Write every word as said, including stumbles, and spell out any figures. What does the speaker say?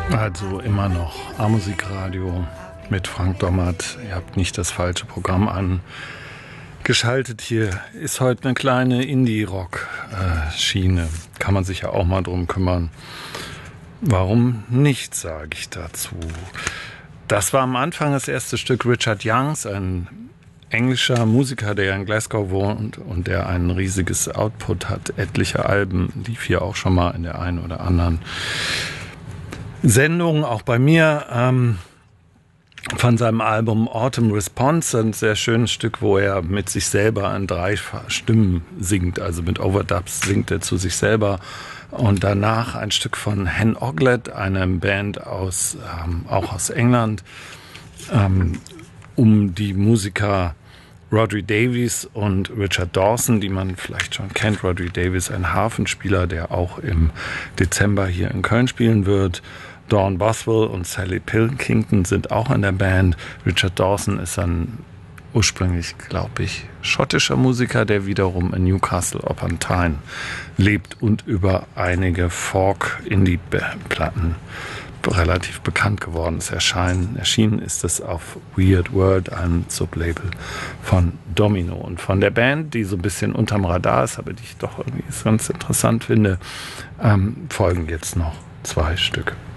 Also immer noch A-Musik-Radio mit Frank Dommert. Ihr habt nicht das falsche Programm angeschaltet. Hier ist heute eine kleine Indie-Rock-Schiene. Kann man sich ja auch mal drum kümmern. Warum nicht, sage ich dazu. Das war am Anfang das erste Stück Richard Youngs, ein englischer Musiker, der in Glasgow wohnt und der ein riesiges Output hat. Etliche Alben, lief hier auch schon mal in der einen oder anderen Sendung, auch bei mir, ähm, von seinem Album Autumn Response, ein sehr schönes Stück, wo er mit sich selber in drei Stimmen singt, also mit Overdubs singt er zu sich selber. Und danach ein Stück von Hen Oglet, eine Band aus, ähm, auch aus England, ähm, um die Musiker Rodri Davies und Richard Dawson, die man vielleicht schon kennt. Rodri Davies, ein Harfenspieler, der auch im Dezember hier in Köln spielen wird. Dawn Boswell und Sally Pilkington sind auch in der Band. Richard Dawson ist ein ursprünglich, glaube ich, schottischer Musiker, der wiederum in Newcastle upon Tyne lebt und über einige Folk-Indie-Platten relativ bekannt geworden ist. Erscheinen, erschienen ist es auf Weird World, einem Sublabel von Domino. Und von der Band, die so ein bisschen unterm Radar ist, aber die ich doch irgendwie ganz interessant finde, ähm, folgen jetzt noch zwei Stücke.